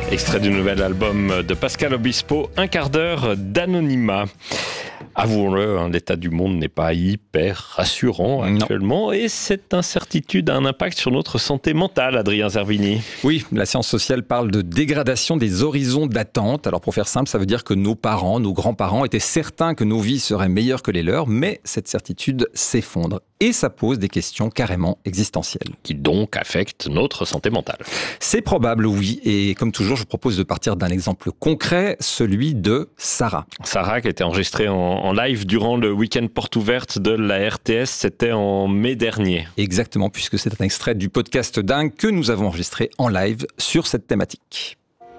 Extrait du nouvel album de Pascal Obispo, Un quart d'heure d'anonymat. Avouons-le, l'état du monde n'est pas hyper rassurant actuellement. Non. Et cette incertitude a un impact sur notre santé mentale, Adrien Zerbini. Oui, la science sociale parle de dégradation des horizons d'attente. Alors pour faire simple, ça veut dire que nos parents, nos grands-parents étaient certains que nos vies seraient meilleures que les leurs, mais cette certitude s'effondre. Et ça pose des questions carrément existentielles. Qui donc affectent notre santé mentale. C'est probable, oui. Et comme toujours, je vous propose de partir d'un exemple concret, celui de Sarah. Sarah qui a été enregistrée en live durant le week-end porte ouverte de la RTS, c'était en mai dernier. Exactement, puisque c'est un extrait du podcast Dingue que nous avons enregistré en live sur cette thématique.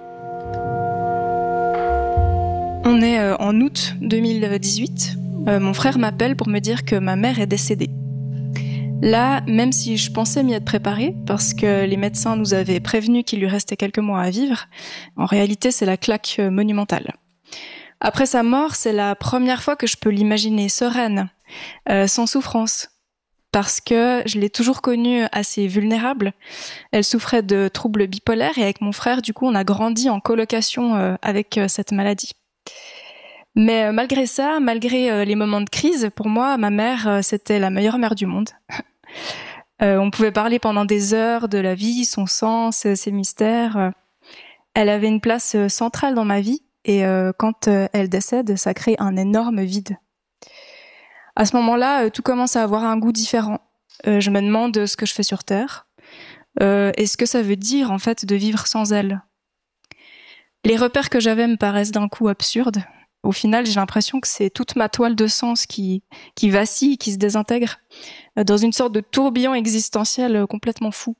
On est en août 2018. Mon frère m'appelle pour me dire que ma mère est décédée. Là, même si je pensais m'y être préparée, parce que les médecins nous avaient prévenu qu'il lui restait quelques mois à vivre, en réalité, c'est la claque monumentale. Après sa mort, c'est la première fois que je peux l'imaginer sereine, sans souffrance, parce que je l'ai toujours connue assez vulnérable. Elle souffrait de troubles bipolaires et avec mon frère, du coup, on a grandi en colocation avec cette maladie. Mais malgré ça, malgré les moments de crise, pour moi, ma mère, c'était la meilleure mère du monde. On pouvait parler pendant des heures de la vie, son sens, ses mystères. Elle avait une place centrale dans ma vie et quand elle décède, ça crée un énorme vide. À ce moment-là, tout commence à avoir un goût différent. Je me demande ce que je fais sur Terre et ce que ça veut dire en fait de vivre sans elle. Les repères que j'avais me paraissent d'un coup absurdes. Au final, j'ai l'impression que c'est toute ma toile de sens qui vacille, qui se désintègre, dans une sorte de tourbillon existentiel complètement fou.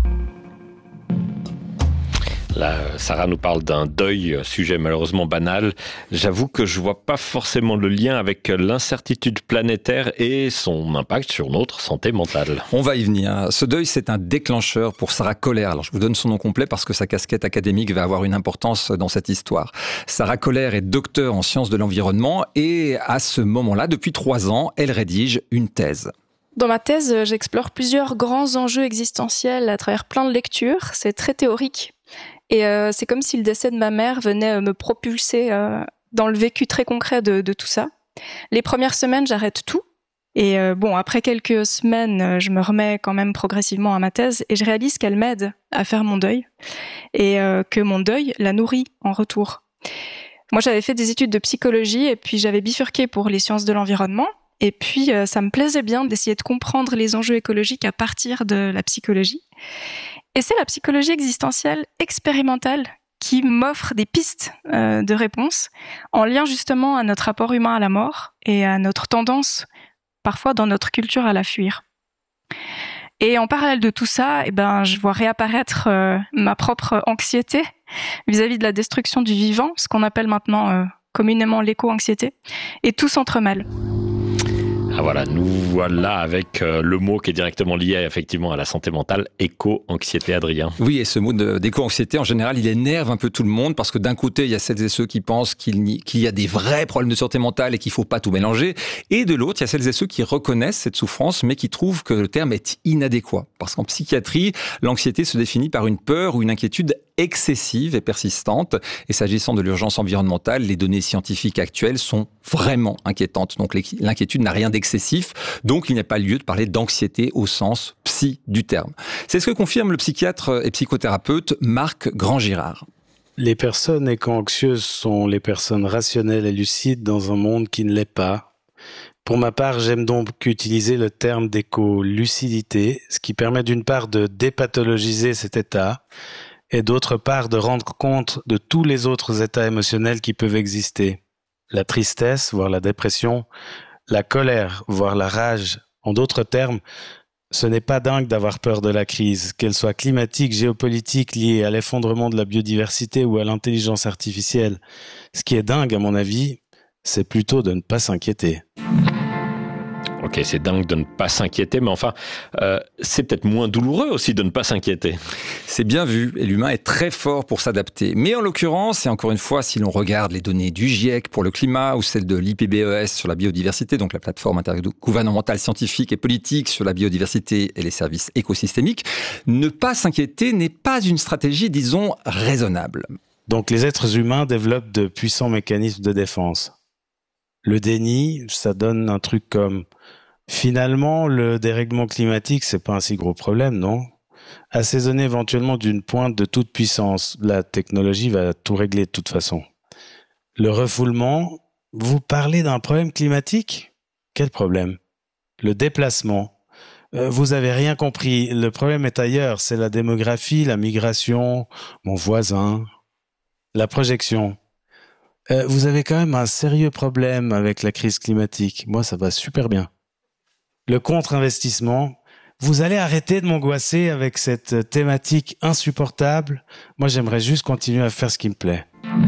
Là, Sarah nous parle d'un deuil, sujet malheureusement banal. J'avoue que je vois pas forcément le lien avec l'incertitude planétaire et son impact sur notre santé mentale. On va y venir. Ce deuil, c'est un déclencheur pour Sarah Koller. Alors, je vous donne son nom complet parce que sa casquette académique va avoir une importance dans cette histoire. Sarah Koller est docteure en sciences de l'environnement et à ce moment-là, depuis 3 ans, elle rédige une thèse. Dans ma thèse, j'explore plusieurs grands enjeux existentiels à travers plein de lectures. C'est très théorique. Et c'est comme si le décès de ma mère venait me propulser dans le vécu très concret de tout ça. Les premières semaines, j'arrête tout. Et après quelques semaines, je me remets quand même progressivement à ma thèse et je réalise qu'elle m'aide à faire mon deuil et que mon deuil la nourrit en retour. Moi, j'avais fait des études de psychologie et puis j'avais bifurqué pour les sciences de l'environnement. Et puis, ça me plaisait bien d'essayer de comprendre les enjeux écologiques à partir de la psychologie. Et c'est la psychologie existentielle expérimentale qui m'offre des pistes de réponse en lien justement à notre rapport humain à la mort et à notre tendance, parfois dans notre culture, à la fuir. Et en parallèle de tout ça, je vois réapparaître ma propre anxiété vis-à-vis de la destruction du vivant, ce qu'on appelle maintenant communément l'éco-anxiété, et tout s'entremêle. Ah voilà, nous voilà avec le mot qui est directement lié effectivement à la santé mentale, éco-anxiété, Adrien. Oui, et ce mot d'éco-anxiété, en général, il énerve un peu tout le monde parce que d'un côté, il y a celles et ceux qui pensent qu'il y a des vrais problèmes de santé mentale et qu'il faut pas tout mélanger. Et de l'autre, il y a celles et ceux qui reconnaissent cette souffrance mais qui trouvent que le terme est inadéquat. Parce qu'en psychiatrie, l'anxiété se définit par une peur ou une inquiétude excessive et persistante. Et s'agissant de l'urgence environnementale, les données scientifiques actuelles sont vraiment inquiétantes. Donc l'inquiétude n'a rien d'excessif, donc il n'y a pas lieu de parler d'anxiété au sens psy du terme. C'est ce que confirme le psychiatre et psychothérapeute Marc Grand-Girard. Les personnes éco-anxieuses sont les personnes rationnelles et lucides dans un monde qui ne l'est pas. Pour ma part, j'aime donc utiliser le terme d'éco-lucidité, ce qui permet d'une part de dépathologiser cet état, et d'autre part de rendre compte de tous les autres états émotionnels qui peuvent exister. La tristesse, voire la dépression, la colère, voire la rage. En d'autres termes, ce n'est pas dingue d'avoir peur de la crise, qu'elle soit climatique, géopolitique, liée à l'effondrement de la biodiversité ou à l'intelligence artificielle. Ce qui est dingue, à mon avis, c'est plutôt de ne pas s'inquiéter. Ok, c'est dingue de ne pas s'inquiéter, mais enfin, c'est peut-être moins douloureux aussi de ne pas s'inquiéter. C'est bien vu, et l'humain est très fort pour s'adapter. Mais en l'occurrence, et encore une fois, si l'on regarde les données du GIEC pour le climat ou celles de l'IPBES sur la biodiversité, donc la plateforme intergouvernementale scientifique et politique sur la biodiversité et les services écosystémiques, ne pas s'inquiéter n'est pas une stratégie, disons, raisonnable. Donc les êtres humains développent de puissants mécanismes de défense. Le déni, ça donne un truc comme... Finalement, le dérèglement climatique, c'est pas un si gros problème, non? Assaisonné éventuellement d'une pointe de toute puissance, la technologie va tout régler de toute façon. Le refoulement, vous parlez d'un problème climatique? Quel problème? Le déplacement. Vous avez rien compris, le problème est ailleurs, c'est la démographie, la migration, mon voisin, la projection. Vous avez quand même un sérieux problème avec la crise climatique. Moi, ça va super bien. Le contre-investissement, vous allez arrêter de m'angoisser avec cette thématique insupportable. Moi, j'aimerais juste continuer à faire ce qui me plaît.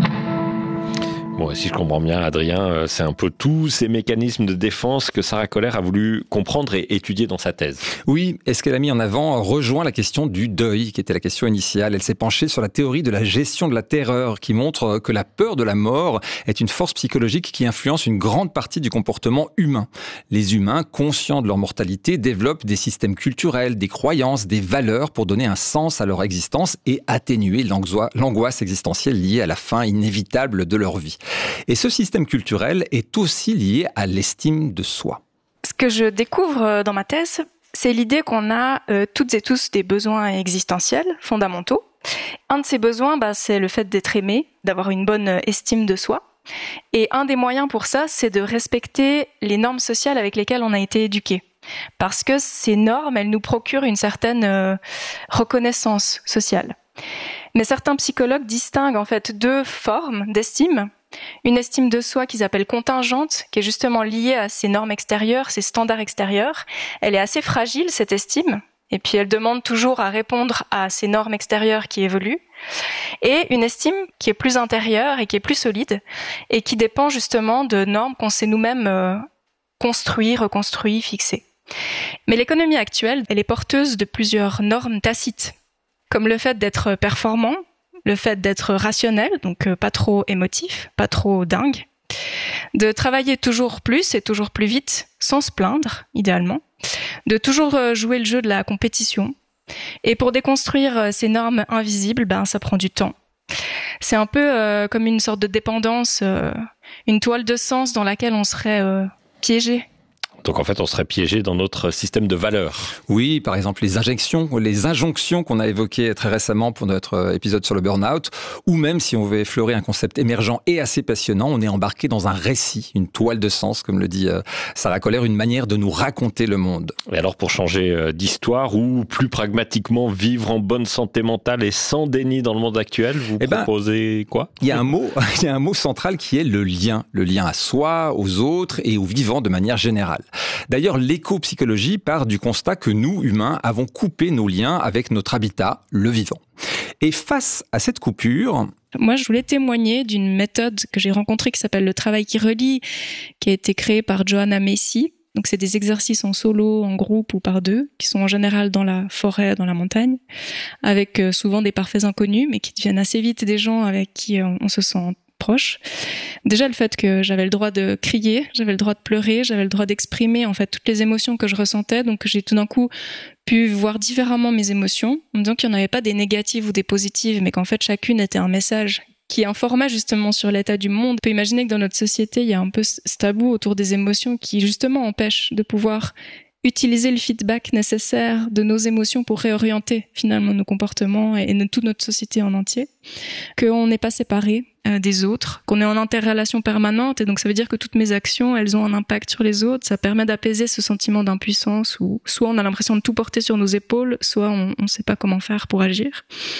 Bon, si je comprends bien, Adrien, c'est un peu tous ces mécanismes de défense que Sarah Kohler a voulu comprendre et étudier dans sa thèse. Oui, et ce qu'elle a mis en avant rejoint la question du deuil, qui était la question initiale. Elle s'est penchée sur la théorie de la gestion de la terreur, qui montre que la peur de la mort est une force psychologique qui influence une grande partie du comportement humain. Les humains, conscients de leur mortalité, développent des systèmes culturels, des croyances, des valeurs pour donner un sens à leur existence et atténuer l'angoisse existentielle liée à la fin inévitable de leur vie. Et ce système culturel est aussi lié à l'estime de soi. Ce que je découvre dans ma thèse, c'est l'idée qu'on a toutes et tous des besoins existentiels fondamentaux. Un de ces besoins, c'est le fait d'être aimé, d'avoir une bonne estime de soi. Et un des moyens pour ça, c'est de respecter les normes sociales avec lesquelles on a été éduqué. Parce que ces normes, elles nous procurent une certaine reconnaissance sociale. Mais certains psychologues distinguent en fait deux formes d'estime. Une estime de soi qu'ils appellent contingente, qui est justement liée à ces normes extérieures, ces standards extérieurs. Elle est assez fragile, cette estime, et puis elle demande toujours à répondre à ces normes extérieures qui évoluent. Et une estime qui est plus intérieure et qui est plus solide, et qui dépend justement de normes qu'on s'est nous-mêmes construit, reconstruit, fixées. Mais l'économie actuelle, elle est porteuse de plusieurs normes tacites, comme le fait d'être performant, le fait d'être rationnel, donc pas trop émotif, pas trop dingue, de travailler toujours plus et toujours plus vite, sans se plaindre, idéalement, de toujours jouer le jeu de la compétition. Et pour déconstruire ces normes invisibles, ça prend du temps. C'est un peu comme une sorte de dépendance, une toile de sens dans laquelle on serait piégé. Donc en fait, on serait piégé dans notre système de valeurs. Oui, par exemple les injonctions qu'on a évoquées très récemment pour notre épisode sur le burn-out, ou même si on veut effleurer un concept émergent et assez passionnant, on est embarqué dans un récit, une toile de sens, comme le dit Sarah Kohler, une manière de nous raconter le monde. Et alors pour changer d'histoire ou plus pragmatiquement vivre en bonne santé mentale et sans déni dans le monde actuel, vous proposez quoi ? Il y a un mot central qui est le lien à soi, aux autres et aux vivants de manière générale. D'ailleurs, l'éco-psychologie part du constat que nous, humains, avons coupé nos liens avec notre habitat, le vivant. Et face à cette coupure... Moi, je voulais témoigner d'une méthode que j'ai rencontrée qui s'appelle le travail qui relie, qui a été créée par Joanna Macy. Donc, c'est des exercices en solo, en groupe ou par deux, qui sont en général dans la forêt, dans la montagne, avec souvent des parfaits inconnus, mais qui deviennent assez vite des gens avec qui on se sent proche. Déjà, le fait que j'avais le droit de crier, j'avais le droit de pleurer, j'avais le droit d'exprimer en fait toutes les émotions que je ressentais, donc j'ai tout d'un coup pu voir différemment mes émotions, en me disant qu'il n'y en avait pas des négatives ou des positives, mais qu'en fait chacune était un message qui informait justement sur l'état du monde. On peut imaginer que dans notre société, il y a un peu ce tabou autour des émotions qui justement empêche de pouvoir utiliser le feedback nécessaire de nos émotions pour réorienter finalement nos comportements et toute notre société en entier, qu'on n'est pas séparés des autres, qu'on est en interrelation permanente, et donc ça veut dire que toutes mes actions, elles ont un impact sur les autres. Ça permet d'apaiser ce sentiment d'impuissance où soit on a l'impression de tout porter sur nos épaules, soit on ne sait pas comment faire pour agir.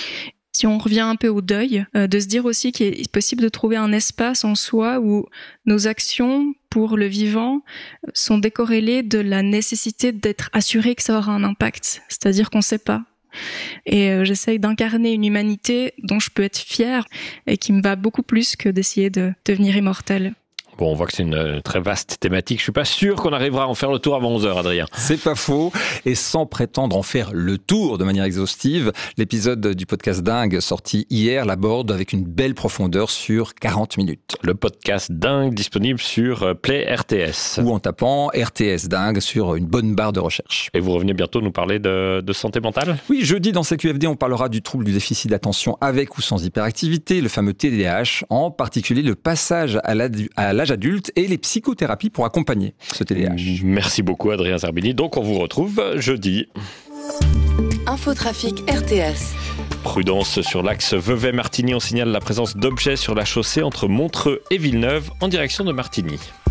Si on revient un peu au deuil, de se dire aussi qu'il est possible de trouver un espace en soi où nos actions pour le vivant sont décorrélées de la nécessité d'être assuré que ça aura un impact. C'est-à-dire qu'on ne sait pas. Et j'essaye d'incarner une humanité dont je peux être fière et qui me va beaucoup plus que d'essayer de devenir immortelle. Bon, on voit que c'est une très vaste thématique. Je suis pas sûr qu'on arrivera à en faire le tour avant 11h, Adrien. C'est pas faux. Et sans prétendre en faire le tour de manière exhaustive, l'épisode du podcast Dingue sorti hier l'aborde avec une belle profondeur sur 40 minutes. Le podcast Dingue disponible sur Play RTS. Ou en tapant RTS Dingue sur une bonne barre de recherche. Et vous revenez bientôt nous parler de santé mentale ? Oui, jeudi dans CQFD, on parlera du trouble du déficit d'attention avec ou sans hyperactivité, le fameux TDAH, en particulier le passage à l'âge adulte et les psychothérapies pour accompagner ce TDAH. Merci beaucoup Adrien Zerbini. Donc on vous retrouve jeudi. Infotrafic RTS. Prudence sur l'axe Vevey-Martigny. On signale la présence d'objets sur la chaussée entre Montreux et Villeneuve en direction de Martigny.